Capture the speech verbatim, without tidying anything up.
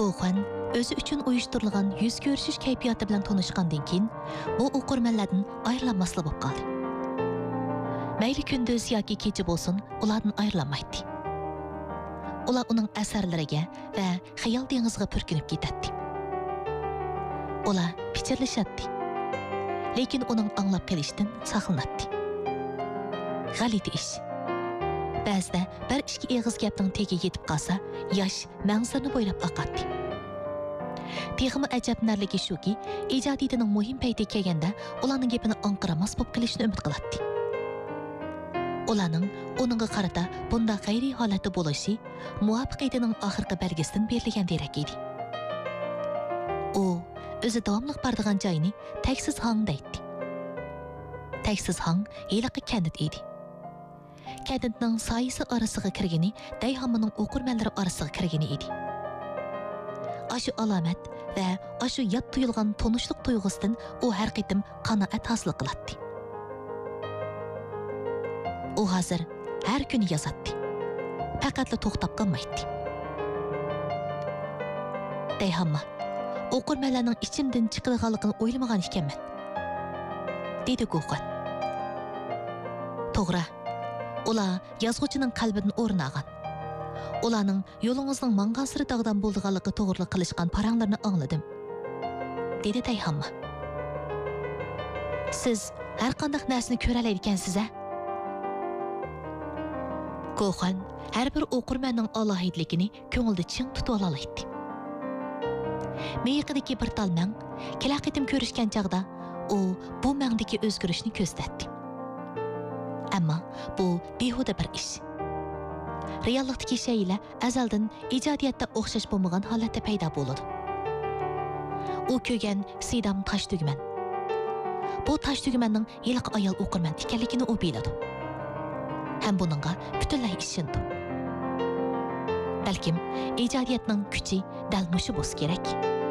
Goxan özü üçün uyuşturilgan yüz görüşüş kayfiyatı bilan tanışqandan keyin bu o'qirmanlardan ayrilanmasli bo'lib qoldi. Mayli kunduz yoki kecha bo'lsin, ulardan ayrilanmaydi. Ular uning asarlariga va xayol dengiziga purkinib ketadi. Ular pichirlashadi. Lekin uning anglab qilishdan saqlanadi. G'alati ish. Ba'zida bir ikki eg'iz gapning tegi yetib qolsa, yosh manzarni bo'ylab oqadi. Texmi ajabnarligi shuki, ijodiyatining muhim payti kelganda ularning gapini anqiramas bo'lib qilishni umid qiladi. Ularning uningga qarata bunda g'ayri holati bo'lishi muvaffaqiyatining oxirgi belgisidan berilgan derak edi. U o'zi davomli boradigan joyni taksiz hang deydi. Taksiz hang yiliqi kandid edi. Kandidning soyisi orasiga kirgani Dayhamning o'qirmanlari orasiga kirgani edi. Aşı alamat va aşı yat tuyulgan tonuşluq tuyg'usidan u har qitim qanoat hosil qiladi. U hozir har kuni yozadi. Faqatla to'xtab qolmaydi. Dayhamma, o'qirmanlarning ichimdan chiqadiganligini o'ylamagan ekanman, dedi Goxan. To'g'ri, ular yozuvchining qalbidan o'rin olgan. Ularning yo'lingizning mangansiri dag'dan bo'lganligi to'g'ri qilishgan paranglarni angladim, dedi Dayhamma. Siz har qanday narsani ko'ra oladigansiz-a? Goxan har bir o'qirmanning alohidligini ko'ngilda ching tutib olaydi. Meyiqidagi bir talmang kelaqitim ko'rishgan chaqda u bu mangdagi o'zgarishni ko'rsatdi. Ammo bu behuda bir ish. Reallikdagi shaylar azaldan ijodiyatda o'xshash bo'lmagan holatda paydo bo'ladi. U ko'rgan Sidam tosh tugman. Bu tosh tugmanning yiliq ayol o'qirman ekanligini u biladi. Ham buningga butunlay ishindi. Balkim ijodiyatning kuchi dal mushu bo'lsa kerak.